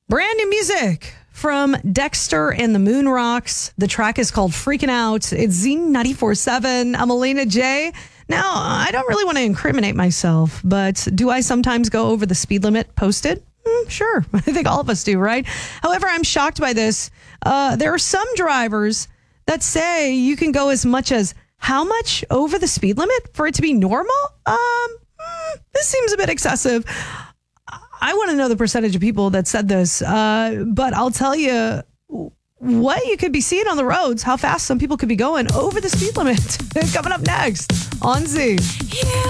Brand new music from Dexter and the Moon Rocks. The track is called Freaking Out. It's Z94.7. I'm Alina J. Now, I don't really want to incriminate myself, but do I sometimes go over the speed limit posted? Sure. I think all of us do, right? However, I'm shocked by this. There are some drivers that say you can go as much as how much over the speed limit for it to be normal? This seems a bit excessive. I want to know the percentage of people that said this, but I'll tell you what you could be seeing on the roads, how fast some people could be going over the speed limit. Coming up next on Z. Yeah.